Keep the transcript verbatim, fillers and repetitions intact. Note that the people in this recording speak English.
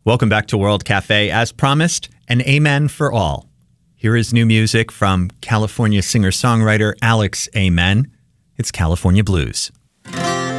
Welcome back to World Cafe. As promised, an amen for all. Here is new music from California singer-songwriter Alex Amen. It's California Blues.